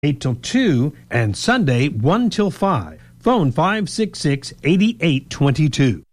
8 till 2, and Sunday 1 till 5. Phone 566-8822.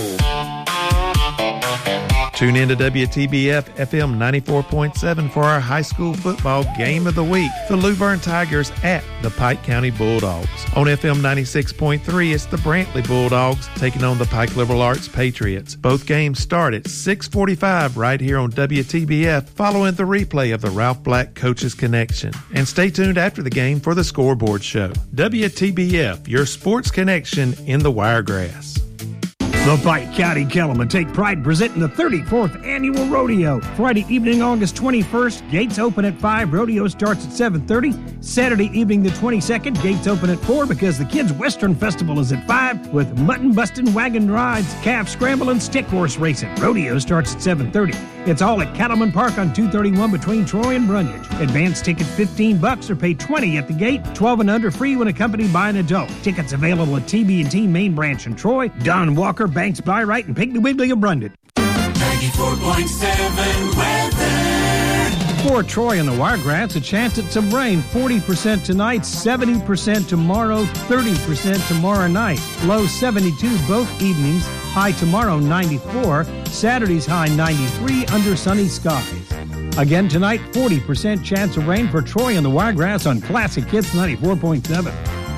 Tune in to WTBF FM 94.7 for our high school football game of the week. The Luverne Tigers at the Pike County Bulldogs. On FM 96.3, it's the Brantley Bulldogs taking on the Pike Liberal Arts Patriots. Both games start at 6:45 right here on WTBF, following the replay of the Ralph Black Coaches Connection. And stay tuned after the game for the scoreboard show. WTBF, your sports connection in the Wiregrass. The Pike County Cattlemen take pride in presenting the 34th Annual Rodeo. Friday evening, August 21st, gates open at 5. Rodeo starts at 7:30. Saturday evening, the 22nd, gates open at 4 because the Kids Western Festival is at 5 with mutton busting, wagon rides, calf scramble, and stick horse racing. Rodeo starts at 7:30. It's all at Cattleman Park on 231 between Troy and Brundage. Advance ticket $15 or pay $20 at the gate. 12 and under free when accompanied by an adult. Tickets available at TB&T Main Branch in Troy, Don Walker, Banks Byright, and Piggly Wiggly of Brundage. 94.7 weather. For Troy and the Wiregrass, a chance at some rain. 40% tonight, 70% tomorrow, 30% tomorrow night. Low 72 both evenings. High tomorrow 94. Saturday's high 93 under sunny skies. Again tonight, 40% chance of rain for Troy and the Wiregrass on Classic Hits 94.7.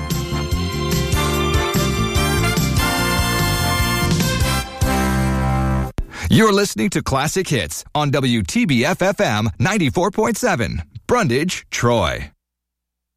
You're listening to Classic Hits on WTBF FM 94.7, Brundage, Troy.